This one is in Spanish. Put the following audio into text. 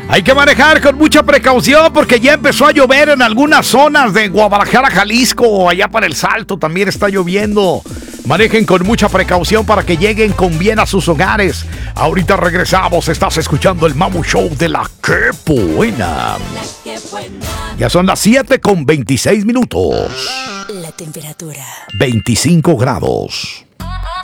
Hay que manejar con mucha precaución porque ya empezó a llover en algunas zonas de Guadalajara, Jalisco. Allá para El Salto también está lloviendo. Manejen con mucha precaución para que lleguen con bien a sus hogares. Ahorita regresamos. Estás escuchando el Mamu Show de La Que Buena. Ya son las 7:26. La temperatura 25 grados.